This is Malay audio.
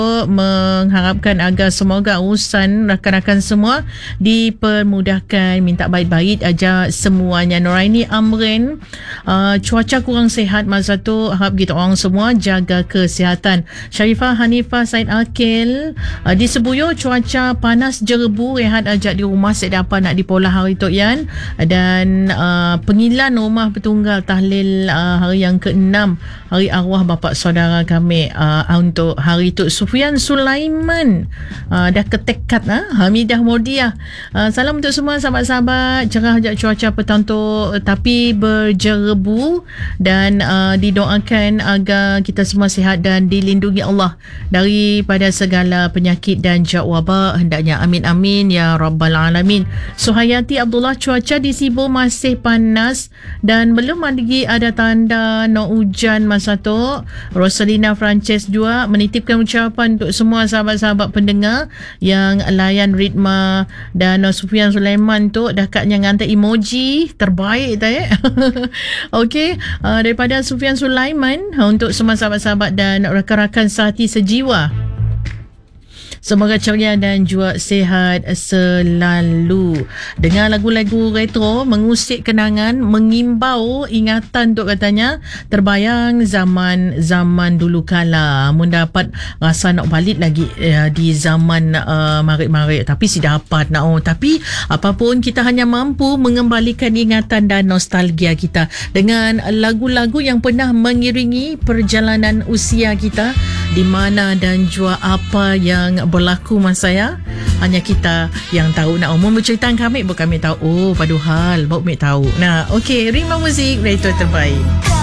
mengharapkan agar semoga urusan rakan-rakan semua dipermudahkan, minta baik-baik aja semuanya. Nuraini Amrin, cuaca kurang sihat masa tu, harap kita orang semua jaga kesihatan. Sharifah Hanifah Said Akil, di Sebuyo cuaca panas jerebu, rehat aja di rumah, saya apa nak dipola hari tu Yan. Dan pengilan rumah bertunggal tahlil hari yang ke-6, hari arwah bapa saudara kami untuk hari tu. Sufian Sulaiman dah ketekat Hamidah Mordiah. Salam untuk semua sahabat-sahabat. Cerah je cuaca petang tu tapi berjerebu, dan didoakan agar kita semua sihat dan dilindungi Allah daripada segala penyakit dan wabak hendaknya. Amin amin ya rabbal alamin. Suhayati Abdullah, cuaca di Sibu masih panas dan belum lagi ada tanda no hujan masa tu. Rosalina Frances juga menitipkan ucapan untuk semua sahabat-sahabat pendengar yang layan ritma, dan Sufian Sulaiman tu dah katnya ngantar emoji terbaik tak Okey, daripada Sufian Sulaiman untuk semua sahabat-sahabat dan rakan-rakan sehati sejiwa, semoga ceria dan juga sihat selalu. Dengar lagu-lagu retro mengusik kenangan, mengimbau ingatan tu katanya. Terbayang zaman dulu kala. Mun dapat rasa nak balik lagi di zaman marik-marik, tapi si dapat nak. Tapi apapun, kita hanya mampu mengembalikan ingatan dan nostalgia kita dengan lagu-lagu yang pernah mengiringi perjalanan usia kita, di mana dan juga apa yang berlaku masa hanya kita yang tahu. Nak umum bercerita kami, bukan kami tahu. Oh, padahal baru kami tahu. Nah, okey, Ritma Muzik, radio terbaik.